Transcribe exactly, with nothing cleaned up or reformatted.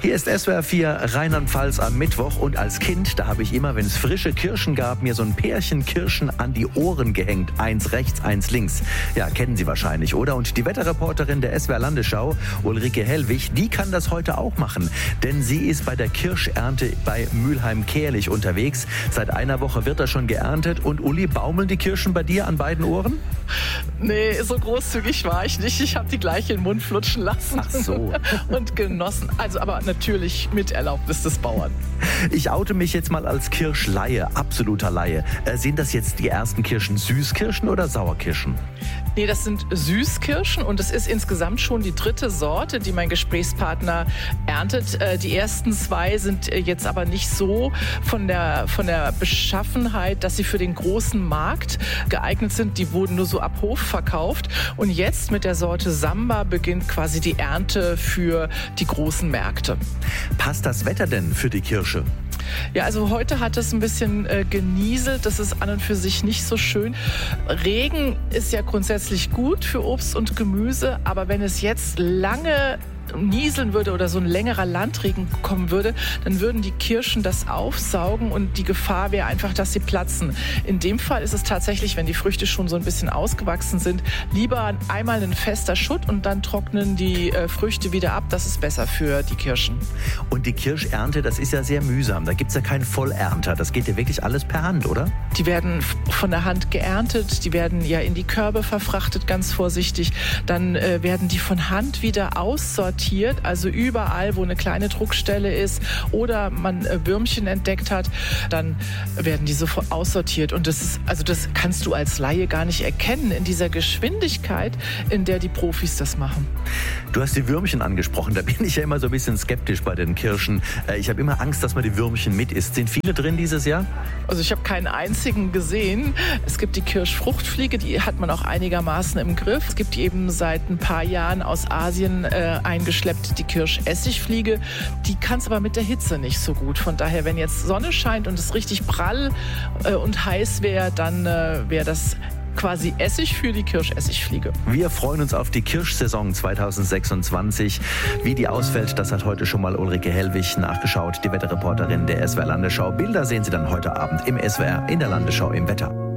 Hier ist S W R vier Rheinland-Pfalz am Mittwoch und als Kind, da habe ich immer, wenn es frische Kirschen gab, mir so ein Pärchen Kirschen an die Ohren gehängt. Eins rechts, eins links. Ja, kennen Sie wahrscheinlich, oder? Und die Wetterreporterin der S W R Landesschau, Ulrike Hellwig, die kann das heute auch machen. Denn sie ist bei der Kirschernte bei Mülheim-Kehlich unterwegs. Seit einer Woche wird da schon geerntet. Und Uli, baumeln die Kirschen bei dir an beiden Ohren? Nee, so großzügig war ich nicht. Ich habe die gleich in den Mund flutschen lassen. Ach so. Und genossen. Also aber natürlich mit Erlaubnis des Bauern. Ich oute mich jetzt mal als Kirschlaie, absoluter Laie. Äh, sind das jetzt die ersten Kirschen Süßkirschen oder Sauerkirschen? Nee, das sind Süßkirschen und es ist insgesamt schon die dritte Sorte, die mein Gesprächspartner erntet. Äh, die ersten zwei sind jetzt aber nicht so von der, von der Beschaffenheit, dass sie für den großen Markt geeignet sind. Die wurden nur so ab Hof verkauft. Und jetzt mit der Sorte Samba beginnt quasi die Ernte für die großen Märkte. Passt das Wetter denn für die Kirsche? Ja, also heute hat es ein bisschen äh, genieselt. Das ist an und für sich nicht so schön. Regen ist ja grundsätzlich gut für Obst und Gemüse, aber wenn es jetzt lange nieseln würde oder so ein längerer Landregen kommen würde, dann würden die Kirschen das aufsaugen und die Gefahr wäre einfach, dass sie platzen. In dem Fall ist es tatsächlich, wenn die Früchte schon so ein bisschen ausgewachsen sind, lieber einmal ein fester Schutt und dann trocknen die äh, Früchte wieder ab. Das ist besser für die Kirschen. Und die Kirschernte, das ist ja sehr mühsam. Da gibt es ja keinen Vollernter. Das geht ja wirklich alles per Hand, oder? Die werden von der Hand geerntet, die werden ja in die Körbe verfrachtet, ganz vorsichtig. Dann äh, werden die von Hand wieder aussortiert. Also überall, wo eine kleine Druckstelle ist oder man Würmchen entdeckt hat, dann werden die sofort aussortiert. Und das ist, also das kannst du als Laie gar nicht erkennen in dieser Geschwindigkeit, in der die Profis das machen. Du hast die Würmchen angesprochen. Da bin ich ja immer so ein bisschen skeptisch bei den Kirschen. Ich habe immer Angst, dass man die Würmchen mit isst. Sind viele drin dieses Jahr? Also ich habe keinen einzigen gesehen. Es gibt die Kirschfruchtfliege, die hat man auch einigermaßen im Griff. Es gibt eben seit ein paar Jahren aus Asien äh, eingeschleppt die Kirschessigfliege. Die kann es aber mit der Hitze nicht so gut. Von daher, wenn jetzt Sonne scheint und es richtig prall äh, und heiß wäre, dann äh, wäre das quasi Essig für die Kirschessigfliege. Wir freuen uns auf die Kirschsaison zwanzig sechsundzwanzig. Wie die ausfällt, das hat heute schon mal Ulrike Hellwig nachgeschaut, die Wetterreporterin der S W R Landesschau. Bilder sehen Sie dann heute Abend im S W R in der Landesschau im Wetter.